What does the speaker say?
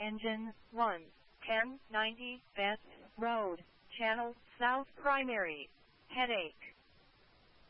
engine 1, 1090 Best Road, channel south primary, headache.